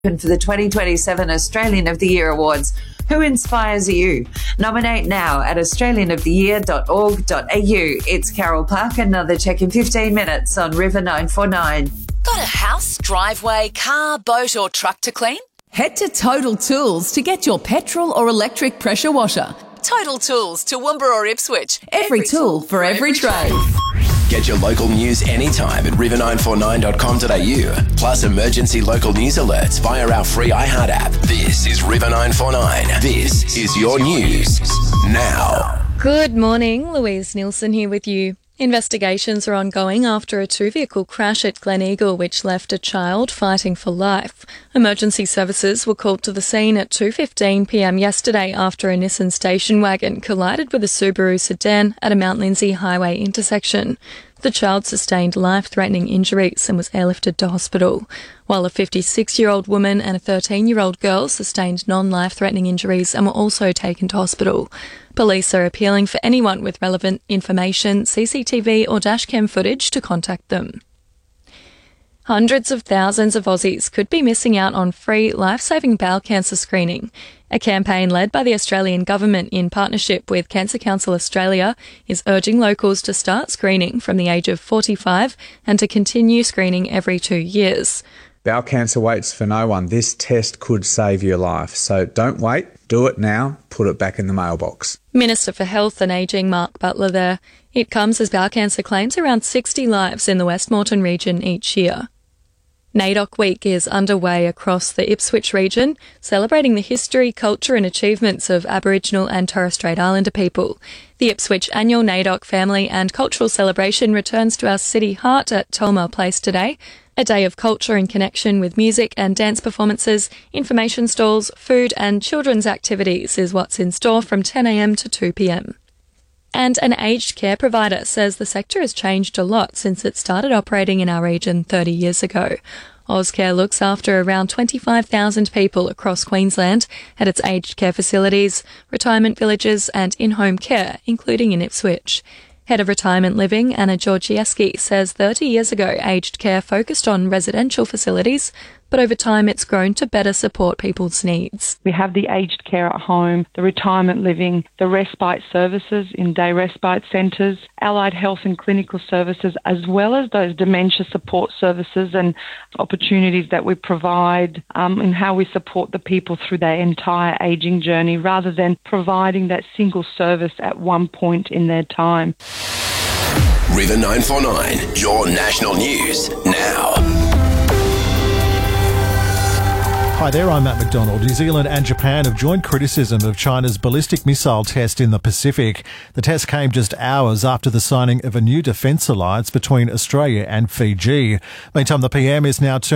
For the 2027 Australian of the Year Awards. Who inspires you? Nominate now at australianoftheyear.org.au. It's Carol Park, another check in 15 minutes on River 949. Got a house, driveway, car, boat or truck to clean? Head to Total Tools to get your petrol or electric pressure washer. Total Tools, Toowoomba or Ipswich. Every tool for every trade. Get your local news anytime at river949.com.au. Plus emergency local news alerts via our free iHeart app. This is River 949. This is your news now. Good morning, Louise Nielsen here with you. Investigations are ongoing after a two-vehicle crash at Gleneagle which left a child fighting for life. Emergency services were called to the scene at 2:15pm yesterday after a Nissan station wagon collided with a Subaru sedan at a Mount Lindesay Highway intersection. The child sustained life-threatening injuries and was airlifted to hospital, while a 56-year-old woman and a 13-year-old girl sustained non-life-threatening injuries and were also taken to hospital. Police are appealing for anyone with relevant information, CCTV or dashcam footage to contact them. Hundreds of thousands of Aussies could be missing out on free life-saving bowel cancer screening. A campaign led by the Australian Government in partnership with Cancer Council Australia is urging locals to start screening from the age of 45 and to continue screening every 2 years. Bowel cancer waits for no one. This test could save your life. So don't wait. Do it now. Put it back in the mailbox. Minister for Health and Ageing Mark Butler there. It comes as bowel cancer claims around 60 lives in the West Moreton region each year. NAIDOC Week is underway across the Ipswich region, celebrating the history, culture and achievements of Aboriginal and Torres Strait Islander people. The Ipswich annual NAIDOC Family and Cultural Celebration returns to our city heart at Tolma Place today. A day of culture and connection with music and dance performances, information stalls, food and children's activities is what's in store from 10am to 2pm. And an aged care provider says the sector has changed a lot since it started operating in our region 30 years ago. Ozcare looks after around 25,000 people across Queensland at its aged care facilities, retirement villages and in-home care, including in Ipswich. Head of Retirement Living, Anna Georgieski, says 30 years ago aged care focused on residential facilities, but over time it's grown to better support people's needs. We have the aged care at home, the retirement living, the respite services in day respite centres, allied health and clinical services, as well as those dementia support services and opportunities that we provide in how we support the people through their entire ageing journey rather than providing that single service at one point in their time. River 949, your national news now. Hi there, I'm Matt McDonald. New Zealand and Japan have joined criticism of China's ballistic missile test in the Pacific. The test came just hours after the signing of a new defence alliance between Australia and Fiji. Meantime, the PM is now